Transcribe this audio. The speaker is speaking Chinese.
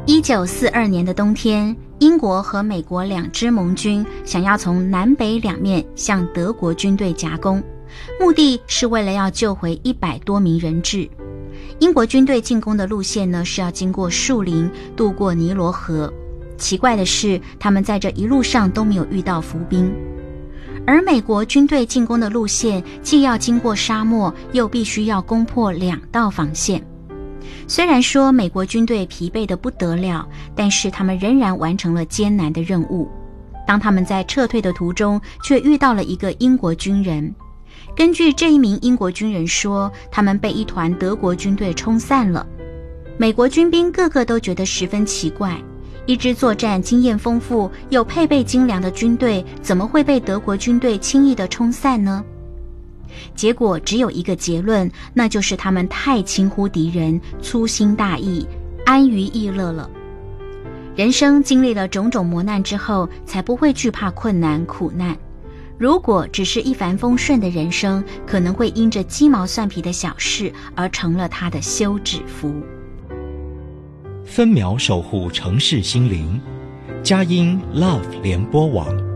1942年的冬天，英国和美国两支盟军想要从南北两面向德国军队夹攻，目的是为了要救回100多名人质。英国军队进攻的路线呢，是要经过树林，渡过尼罗河。奇怪的是，他们在这一路上都没有遇到伏兵。而美国军队进攻的路线，既要经过沙漠，又必须要攻破2道防线。虽然说美国军队疲惫得不得了，但是他们仍然完成了艰难的任务。当他们在撤退的途中，却遇到了一个英国军人。根据这一名英国军人说，他们被一团德国军队冲散了。美国军兵个个都觉得十分奇怪，一支作战经验丰富又配备精良的军队，怎么会被德国军队轻易地冲散呢？结果只有一个结论，那就是他们太轻忽敌人，粗心大意，安于逸乐了。人生经历了种种磨难之后，才不会惧怕困难苦难。如果只是一帆风顺的人生，可能会因着鸡毛蒜皮的小事而成了他的休止符。 分秒守护城市心灵，佳音 Love 联播网。